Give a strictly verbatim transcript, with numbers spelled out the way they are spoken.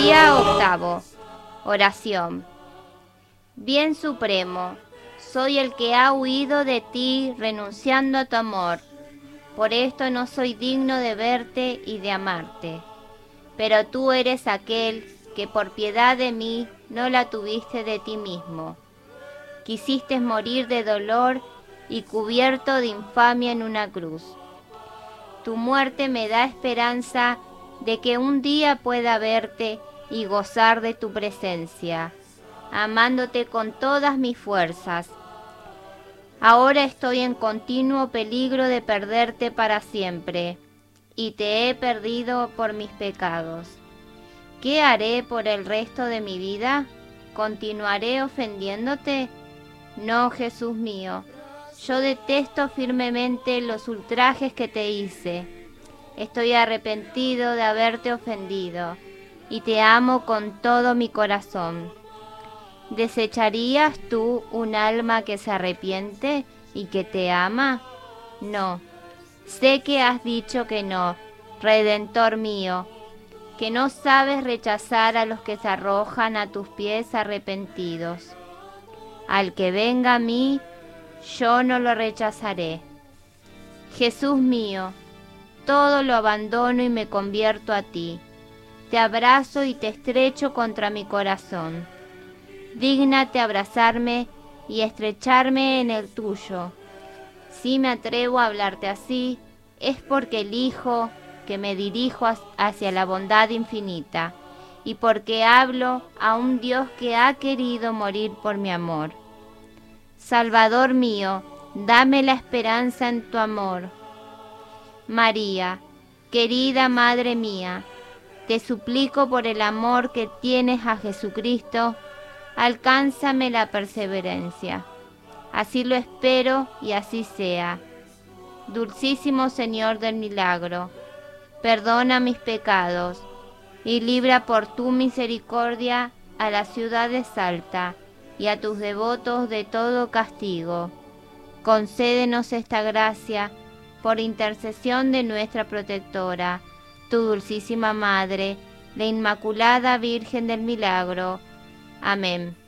Día octavo. Oración. Bien supremo, soy el que ha huido de ti renunciando a tu amor. Por esto no soy digno de verte y de amarte. Pero tú eres aquel que por piedad de mí no la tuviste de ti mismo. Quisiste morir de dolor y cubierto de infamia en una cruz. Tu muerte me da esperanza de que un día pueda verte y gozar de tu presencia, amándote con todas mis fuerzas. Ahora estoy en continuo peligro de perderte para siempre, y te he perdido por mis pecados. ¿Qué haré por el resto de mi vida? ¿Continuaré ofendiéndote? No, Jesús mío, yo detesto firmemente los ultrajes que te hice. Estoy arrepentido de haberte ofendido, y te amo con todo mi corazón. ¿Desecharías tú un alma que se arrepiente y que te ama? No. Sé que has dicho que no, Redentor mío, que no sabes rechazar a los que se arrojan a tus pies arrepentidos. Al que venga a mí, yo no lo rechazaré. Jesús mío, todo lo abandono y me convierto a ti. Te abrazo y te estrecho contra mi corazón. Dígnate abrazarme y estrecharme en el tuyo. Si me atrevo a hablarte así, es porque elijo que me dirijo hacia la bondad infinita y porque hablo a un Dios que ha querido morir por mi amor. Salvador mío, dame la esperanza en tu amor. María, querida Madre mía, te suplico por el amor que tienes a Jesucristo, alcánzame la perseverancia. Así lo espero y así sea. Dulcísimo Señor del milagro, perdona mis pecados y libra por tu misericordia a la ciudad de Salta y a tus devotos de todo castigo. Concédenos esta gracia por intercesión de nuestra protectora, tu dulcísima Madre, la Inmaculada Virgen del Milagro. Amén.